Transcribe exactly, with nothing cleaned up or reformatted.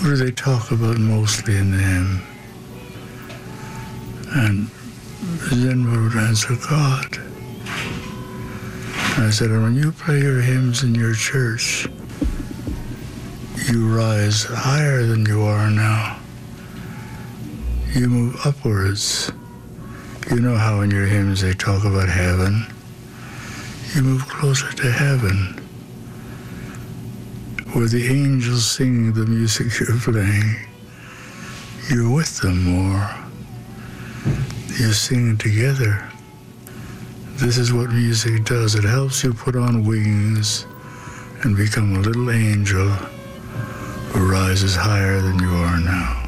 Who do they talk about mostly in the hymn? And Zenma would answer, God. And I said, and when you play your hymns in your church, you rise higher than you are now. You move upwards. You know how in your hymns they talk about heaven. You move closer to heaven, where the angels sing the music you're playing. You're with them more. You sing together. This is what music does. It helps you put on wings and become a little angel who rises higher than you are now.